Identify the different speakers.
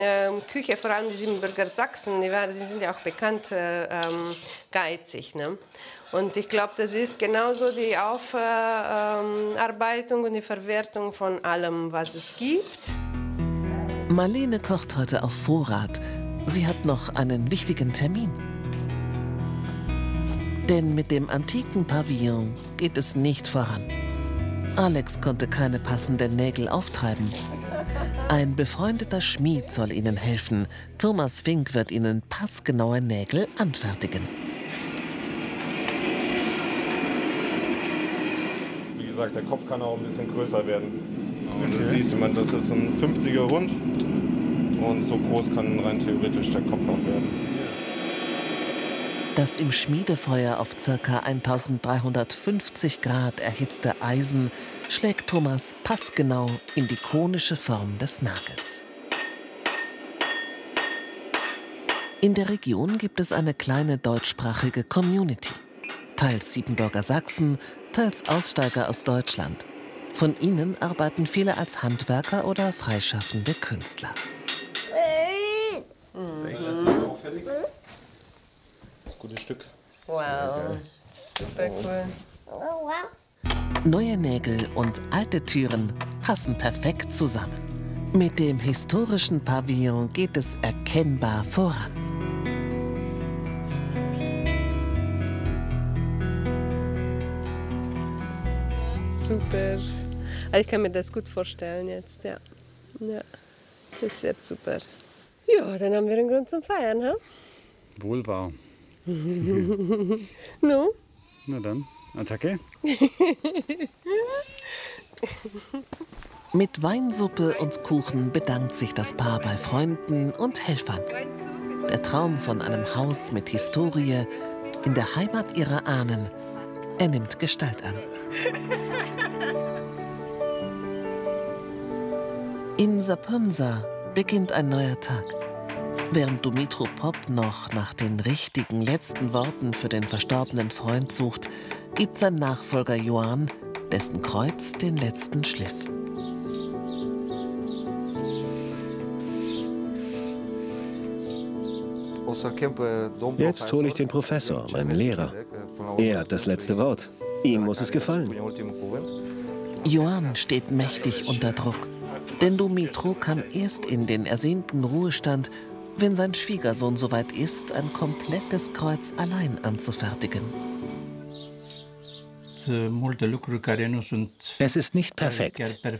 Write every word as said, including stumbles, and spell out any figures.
Speaker 1: Ähm, Küche, vor allem die Siebenbürger Sachsen, die, waren, die sind ja auch bekannt äh, ähm, geizig. Ne? Und ich glaube, das ist genauso die Aufarbeitung und die Verwertung von allem, was es gibt.
Speaker 2: Marlene kocht heute auf Vorrat. Sie hat noch einen wichtigen Termin. Denn mit dem antiken Pavillon geht es nicht voran. Alex konnte keine passenden Nägel auftreiben. Ein befreundeter Schmied soll ihnen helfen. Thomas Fink wird ihnen passgenaue Nägel anfertigen.
Speaker 3: Wie gesagt, der Kopf kann auch ein bisschen größer werden. Und du siehst, man, das ist ein fünfziger Rund und so groß kann rein theoretisch der Kopf auch werden.
Speaker 2: Das im Schmiedefeuer auf ca. eintausenddreihundertfünfzig Grad erhitzte Eisen schlägt Thomas passgenau in die konische Form des Nagels. In der Region gibt es eine kleine deutschsprachige Community. Teils Siebenbürger Sachsen, teils Aussteiger aus Deutschland. Von ihnen arbeiten viele als Handwerker oder freischaffende Künstler.
Speaker 3: Das ist echt jetzt nicht auffällig. Das gute Stück.
Speaker 1: Wow, super cool.
Speaker 2: Neue Nägel und alte Türen passen perfekt zusammen. Mit dem historischen Pavillon geht es erkennbar voran.
Speaker 1: Super. Also ich kann mir das gut vorstellen jetzt, ja. Ja, das wird super. Ja, dann haben wir einen Grund zum Feiern, ha?
Speaker 4: Wohl wahr.
Speaker 1: No?
Speaker 4: Na dann, Attacke.
Speaker 2: Mit Weinsuppe und Kuchen bedankt sich das Paar bei Freunden und Helfern. Der Traum von einem Haus mit Historie in der Heimat ihrer Ahnen, er nimmt Gestalt an. In Sapunsa beginnt ein neuer Tag. Während Dumitru Pop noch nach den richtigen letzten Worten für den verstorbenen Freund sucht, gibt sein Nachfolger Johann dessen Kreuz den letzten Schliff.
Speaker 5: Jetzt hole ich den Professor, meinen Lehrer. Er hat das letzte Wort. Ihm muss es gefallen.
Speaker 2: Johann steht mächtig unter Druck. Denn Dumitru kann erst in den ersehnten Ruhestand, wenn sein Schwiegersohn soweit ist, ein komplettes Kreuz allein anzufertigen.
Speaker 5: Es ist nicht perfekt,